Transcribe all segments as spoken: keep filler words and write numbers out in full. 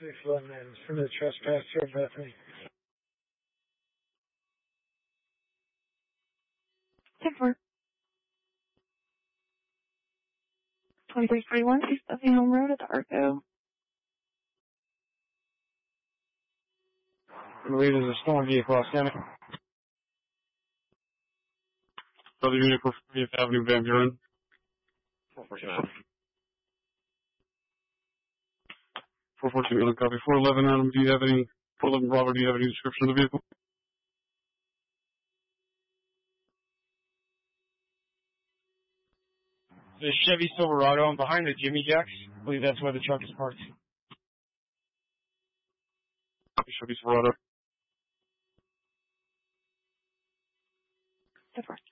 six eleven for the trespasser, Bethany. ten four. twenty-three forty-one, East Effingham Road at the Arco. I believe there's a storm vehicle outstanding. Other unit for Fifth Avenue, Van Buren. four forty-nine. four forty-two, copy. four eleven, Adam, do you have any, four eleven, Bravo, do you have any description of the vehicle? The Chevy Silverado. I'm behind the Jimmy Jacks. I believe that's where the truck is parked. Chevy Silverado. ten four.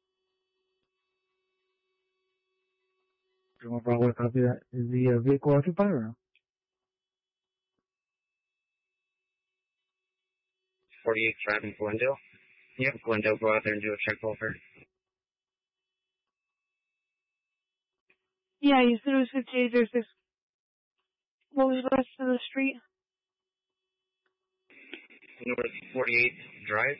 Do you want Bravo to copy that? Is the uh, vehicle occupied or no? forty-eight driving Glendale. Yep, Glendale, go out there and do a check over. Yeah, you said it was fifty-eight. There's this. What was the rest of the street? North forty-eight Drive.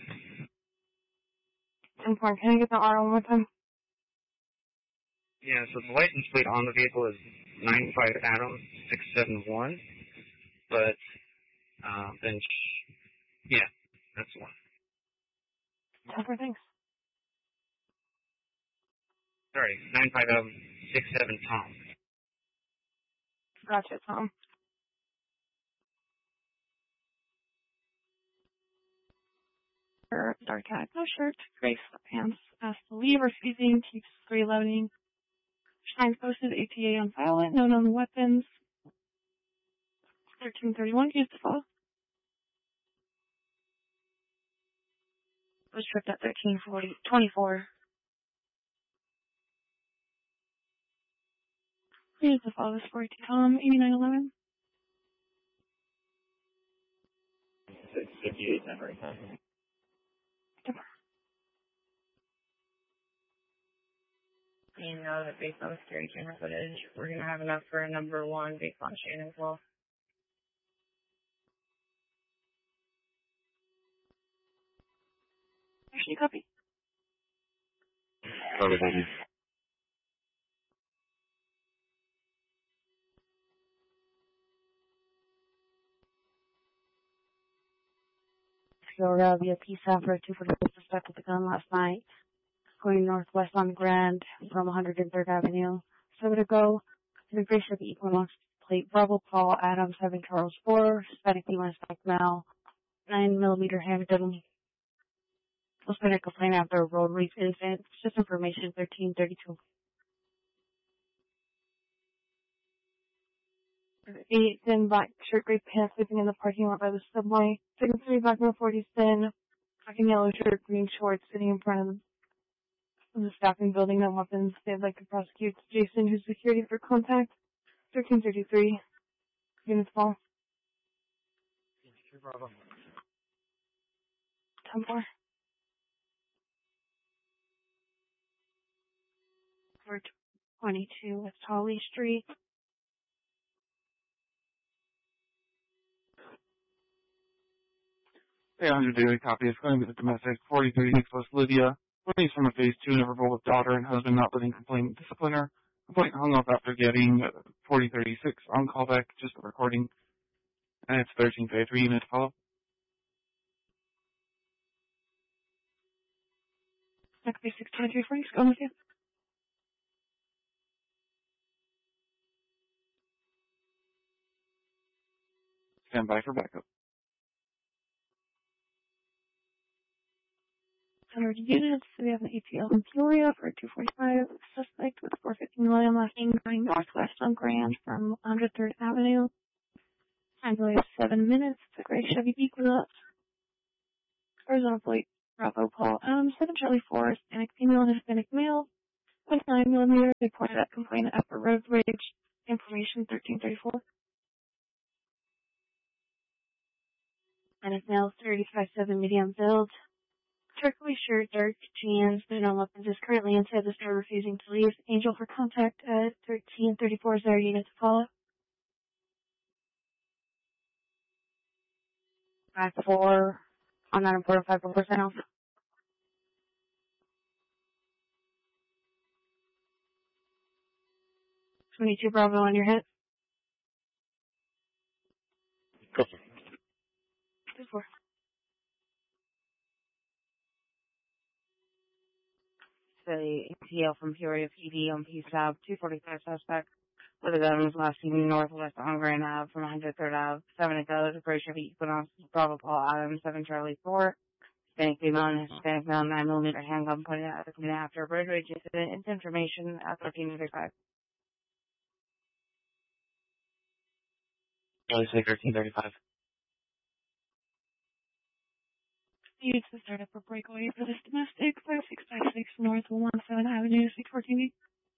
ten four. Can I get the R one more time? Yeah, so the license plate on the vehicle is nine five Adam six seven one. But, uh, then, yeah, that's the one. ten four, thanks. Sorry, nine five Adam six seven Tom. Gotcha, Tom. Dark hat, no shirt, gray sweatpants. Asked to leave, refusing, keeps reloading. Signs posted, A T A on violent, no known weapons. thirteen thirty-one, used to follow. Was tripped at thirteen forty, twenty-four. Used to follow this forty-two Tom, eighty-nine eleven. six fifty-eight, ten right now. You know that based on the security camera footage, we're going to have enough for a number one based on Shane as well. Actually, copy. Copy, thank you. So we're going to be a peace out for a two forty suspect with a gun last night, going northwest on Grand from one hundred third Avenue. So we're going to go to the Grace of the Equinox plate Bravo Paul Adams seven Charles four, Hispanic female Hispanic male, nine millimeter handgun. Suspect complaint after a road rage incident. It's just information thirteen thirty-two. Eight thin black shirt, gray pants, sleeping in the parking lot by the subway. Second three black no forty thin, black and yellow shirt, green shorts, sitting in front of the, of the staffing building. No weapons. They'd like to prosecute Jason, who's security for contact. Thirteen thirty-three. Units fall. Bravo. ten four. four twenty-two West Holly Street. eight hundred daily copy is going to be the domestic forty thirty-six West Lydia. Police from a phase two Neverville with daughter and husband not letting complainant discipline her. Complaint hung up after getting forty thirty-six on callback, just a recording. And it's thirteen thirty-three units follow. That could be six twenty-three Franks. Going with you. Stand by for backup. one hundred units. We have an A T L in Peoria for two forty-five. Suspect with four fifteen William last name going northwest on Grand from one hundred third Avenue. Time delay of seven minutes. It's a gray Chevy Equinox. Horizontal plate Bravo Paul Adams, seven Charlie four, Hispanic female and Hispanic male. twenty-nine millimeter. They pointed at complainant after road rage. Information thirteen thirty-four. And it's male thirty-five seven medium build. Turquoise shirt, dark jeans, but no weapons, is currently inside the store refusing to leave. Angel for contact at thirteen thirty-four is our unit to follow. five four on that important five four percent off. twenty-two Bravo on your hit. Go for it. two four. The A T L from Peoria P D on P SAB two forty-five suspect with a gun was last seen northwest on Grand Ave from one hundred third Ave. seven to go, Operation Equinox, Bravo Paul Adams, seven Charlie four. Hispanic female and Hispanic male, nine millimeter handgun pointed at the community after a bridge rage incident. Into information at thirteen thirty-five. Charlie say thirteen thirty-five. Use the startup for breakaway for this domestic, five six five six North one seven Avenue, six fourteen.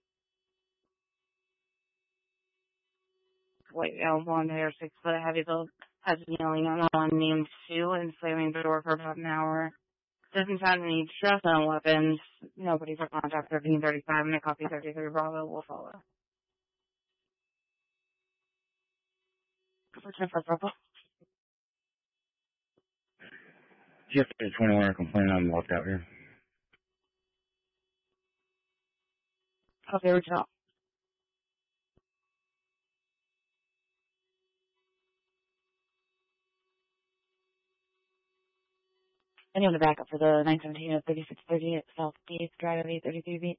White male, blonde hair, six foot, heavy build, has been yelling at one named Sue and slamming the door for about an hour. Doesn't sound any stress on weapons. Nobody for contact thirteen thirty-five and a copy thirty-three Bravo will follow. Return for Bravo. Just a twenty-one are complaining I'm locked out here. Copy original. Anyone to back up for the nine seventeen at thirty-six thirty at South eighth Drive eight thirty-three beat.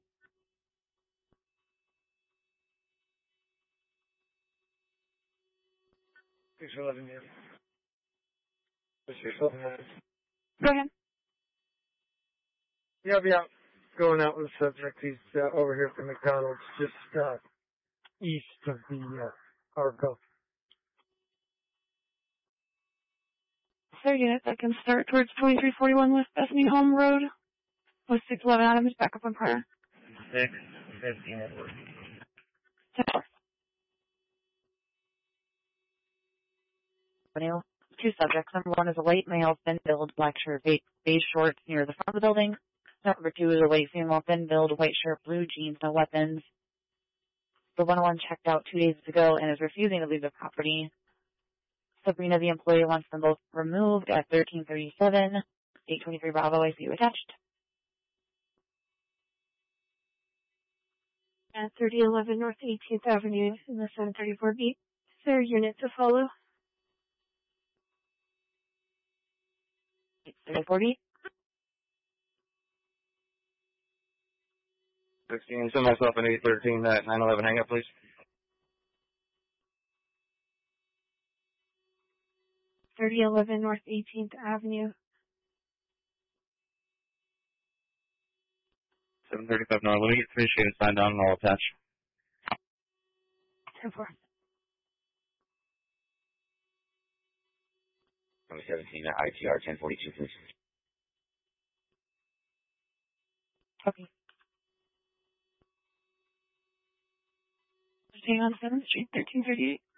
six eleven, yeah. six eleven. Go ahead. Yeah, I'll be out, going out with the subject. He's uh, over here from McDonald's, just uh, east of the uh, Arco. Third unit that can start towards twenty-three forty-one West Bethany Home Road with six eleven Adams back up on prior. Six fifteen Edward. ten four. Two subjects. Number one is a white male, thin build, black shirt, beige, beige shorts near the front of the building. Number two is a white female, thin build, white shirt, blue jeans, no weapons. The one one checked out two days ago and is refusing to leave the property. Sabrina, the employee, wants them both removed at thirteen thirty-seven, eight twenty-three Bravo, I see you attached. At thirty eleven North eighteenth Avenue in the seven thirty-four beat. Third unit to follow. eight forty. sixteen, send myself an eight thirteen, that nine eleven hang up, please. thirty eleven North eighteenth Avenue. seven thirty-five North, let me get three shades signed on and I'll attach. ten four. Number seventeen at I T R ten forty-two, please. Okay. Staying on seventh Street, thirteen thirty-eight.